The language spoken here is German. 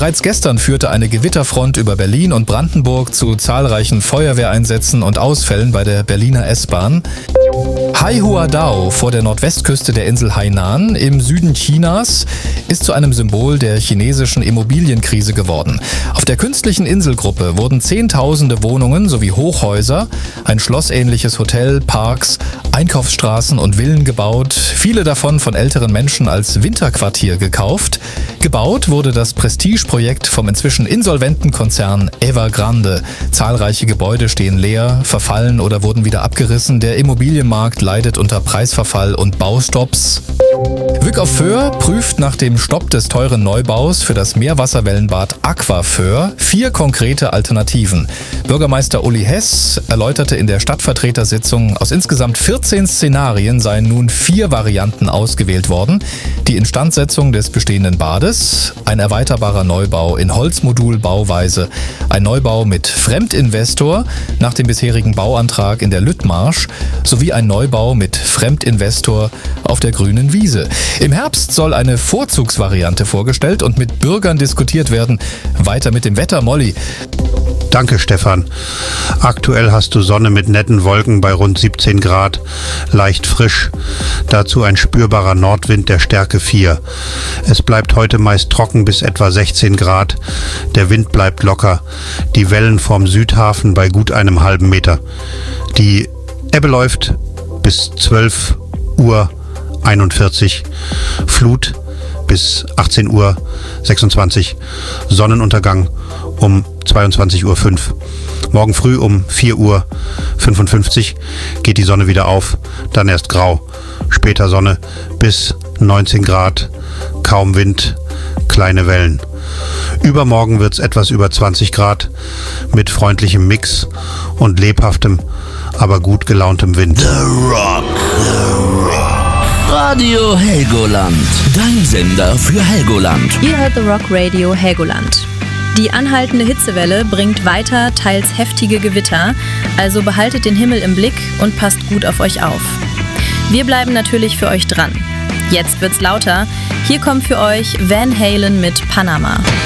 Bereits gestern führte eine Gewitterfront über Berlin und Brandenburg zu zahlreichen Feuerwehreinsätzen und Ausfällen bei der Berliner S-Bahn. Haihuadao vor der Nordwestküste der Insel Hainan im Süden Chinas ist zu einem Symbol der chinesischen Immobilienkrise geworden. Auf der künstlichen Inselgruppe wurden Zehntausende Wohnungen sowie Hochhäuser, ein schlossähnliches Hotel, Parks, Einkaufsstraßen und Villen gebaut, viele davon von älteren Menschen als Winterquartier gekauft. Gebaut wurde das Prestigeprojekt vom inzwischen insolventen Konzern Evergrande. Zahlreiche Gebäude stehen leer, verfallen oder wurden wieder abgerissen. Der Immobilienmarkt leidet unter Preisverfall und Baustopps. Wyk auf Föhr prüft nach dem Stopp des teuren Neubaus für das Meerwasserwellenbad Aquaföhr 4 konkrete Alternativen. Bürgermeister Uli Hess erläuterte in der Stadtvertretersitzung, aus insgesamt 14 Szenarien seien nun 4 Varianten ausgewählt worden. Die Instandsetzung des bestehenden Bades, ein erweiterbarer Neubau in Holzmodulbauweise, ein Neubau mit Fremdinvestor nach dem bisherigen Bauantrag in der Lüttmarsch sowie ein Neubau mit Fremdinvestor auf der grünen Wiese. Im Herbst soll eine Vorzugsvariante vorgestellt und mit Bürgern diskutiert werden. Weiter mit dem Wetter, Molly. Danke, Stefan. Aktuell hast du Sonne mit netten Wolken bei rund 17 Grad, leicht frisch. Dazu ein spürbarer Nordwind der Stärke 4. Es bleibt heute meist trocken bis etwa 16 Grad. Der Wind bleibt locker. Die Wellen vorm Südhafen bei gut einem halben Meter. Die Ebbe läuft bis 12:41 Uhr. Flut bis 18:26 Uhr. Sonnenuntergang um 22:05 Uhr. Morgen früh um 4:55 Uhr geht die Sonne wieder auf, dann erst grau. Später Sonne bis 19 Grad, kaum Wind, kleine Wellen. Übermorgen wird es etwas über 20 Grad mit freundlichem Mix und lebhaftem, aber gut gelauntem Wind. The Rock. Radio Helgoland. Dein Sender für Helgoland. Ihr hört The Rock Radio Helgoland. Die anhaltende Hitzewelle bringt weiter teils heftige Gewitter, also behaltet den Himmel im Blick und passt gut auf euch auf. Wir bleiben natürlich für euch dran. Jetzt wird's lauter. Hier kommt für euch Van Halen mit Panama.